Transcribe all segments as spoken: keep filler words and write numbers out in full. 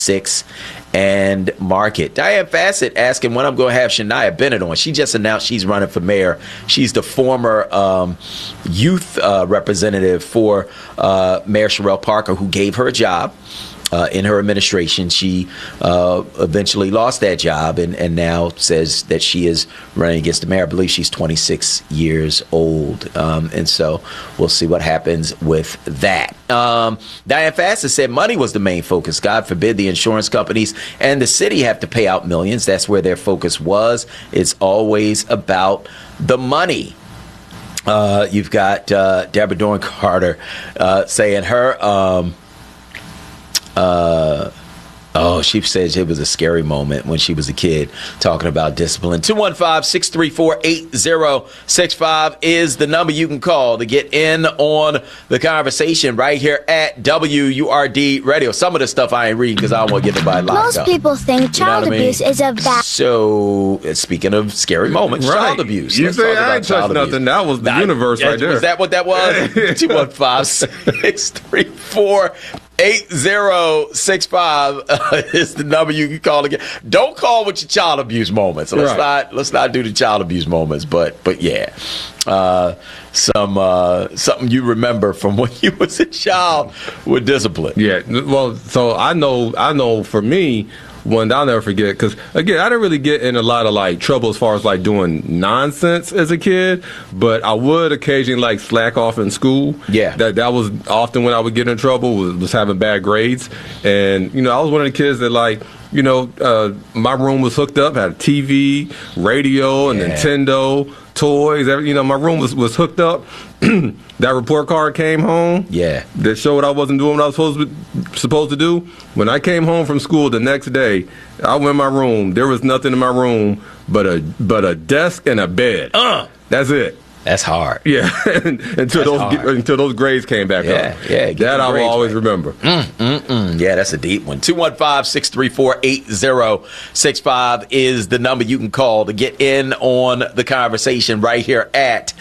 six and Market. Diane Fassett asking when I'm going to have Shania Bennett on. She just announced she's running for mayor. She's the former um, youth uh, representative for uh, Mayor Sherrell Parker, who gave her a job. Uh, in her administration, she uh, eventually lost that job and, and now says that she is running against the mayor. I believe she's twenty-six years old. Um, and so we'll see what happens with that. Um, Diane Fassett said money was the main focus. God forbid the insurance companies and the city have to pay out millions. That's where their focus was. It's always about the money. Uh, you've got uh, Deborah Dorn Carter uh, saying her... Um, Uh, oh, she says it was a scary moment when she was a kid talking about discipline. two one five, six three four, eight zero six five is the number you can call to get in on the conversation right here at W U R D Radio. Some of the stuff I ain't reading because I don't want to get nobody locked Most up. people think child you know abuse I mean? is a bad... So, speaking of scary moments, right. child abuse. You Let's say talk I ain't touched nothing. That was the That, universe yeah, right there. Was that what that was? two one five, six three four, eight zero six five uh, is the number you can call again. Don't call with your child abuse moments. Let's right. not let's not do the child abuse moments. But but yeah, uh, some uh, something you remember from when you was a child with discipline. Yeah. Well, so I know I know for me. One I'll never forget, because again, I didn't really get in a lot of like trouble as far as like doing nonsense as a kid, but I would occasionally like slack off in school. Yeah, that that was often when I would get in trouble, was, was having bad grades. And you know, I was one of the kids that like, you know, uh, my room was hooked up, had a T V, radio, and yeah. Nintendo, toys. Every, you know, my room was, was hooked up. That report card came home. Yeah, that showed I wasn't doing what I was supposed to, supposed to do. When I came home from school the next day, I went in my room. There was nothing in my room but a but a desk and a bed. Uh, That's it. That's hard. Yeah, until that's those hard. until those grades came back yeah, up. Yeah, yeah. That I will always right. remember. Mm, mm, mm. Yeah, that's a deep one. two one five, six three four, eight zero six five is the number you can call to get in on the conversation right here at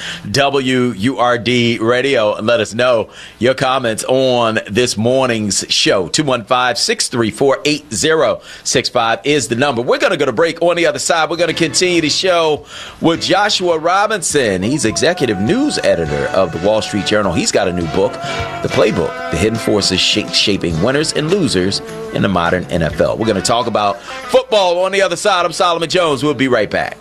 W U R D Radio and let us know your comments on this morning's show. two one five, six three four, eight zero six five is the number. We're going to go to break. On the other side, we're going to continue the show with Joshua Robinson. He's executive news editor of the Wall Street Journal. He's got a new book, The Playbook, The Hidden Forces Shaping Winners and Losers in the Modern N F L. We're going to talk about football on the other side. I'm Solomon Jones. We'll be right back.